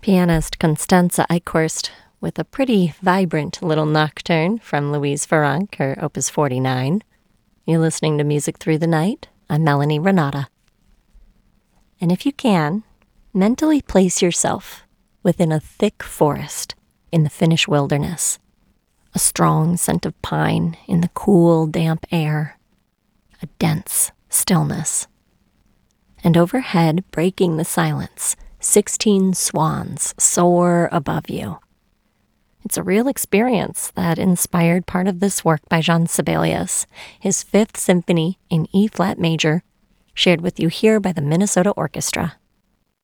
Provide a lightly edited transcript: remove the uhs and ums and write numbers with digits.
Pianist Constanze Eichhorst with a pretty vibrant little nocturne from Louise Farrenc, her Opus 49. You're listening to Music Through the Night. I'm Melanie Renata. And if you can, mentally place yourself within a thick forest in the Finnish wilderness. A strong scent of pine in the cool, damp air. A dense stillness. And overhead, breaking the silence, 16 swans soar above you. It's a real experience that inspired part of this work by Jean Sibelius, his Fifth Symphony in E-flat major, shared with you here by the Minnesota Orchestra.